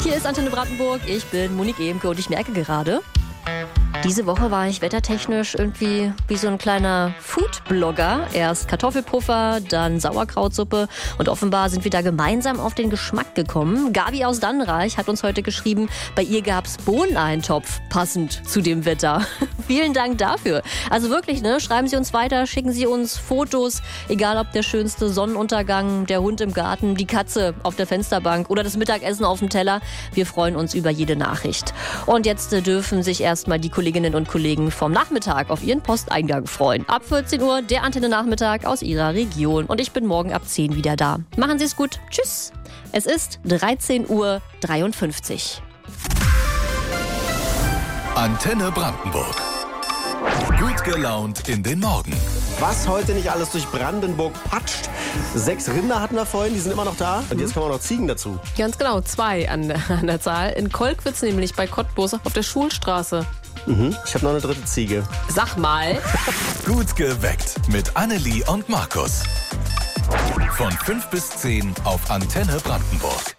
Hier ist Antenne Brandenburg, ich bin Monique Ehmke und ich merke gerade, diese Woche war ich wettertechnisch irgendwie wie so ein kleiner Food-Blogger. Erst Kartoffelpuffer, dann Sauerkrautsuppe und offenbar sind wir da gemeinsam auf den Geschmack gekommen. Gabi aus Dannreich hat uns heute geschrieben, bei ihr gab's Bohneneintopf, passend zu dem Wetter. Vielen Dank dafür. Also wirklich, ne, schreiben Sie uns weiter, schicken Sie uns Fotos, egal ob der schönste Sonnenuntergang, der Hund im Garten, die Katze auf der Fensterbank oder das Mittagessen auf dem Teller. Wir freuen uns über jede Nachricht. Und jetzt dürfen sich erstmal die Kolleginnen und Kollegen vom Nachmittag auf ihren Posteingang freuen. Ab 14 Uhr der Antenne-Nachmittag aus ihrer Region. Und ich bin morgen ab 10 wieder da. Machen Sie es gut. Tschüss. Es ist 13:53 Uhr. Antenne Brandenburg. Gut gelaunt in den Morgen. Was heute nicht alles durch Brandenburg patscht. 6 Rinder hatten wir vorhin, die sind immer noch da. Und jetzt kommen auch noch Ziegen dazu. Ganz genau, 2 an der Zahl. In Kolkwitz nämlich bei Cottbus auf der Schulstraße. Ich habe noch eine 3. Ziege. Sag mal. Gut geweckt mit Annelie und Markus. Von 5 bis 10 auf Antenne Brandenburg.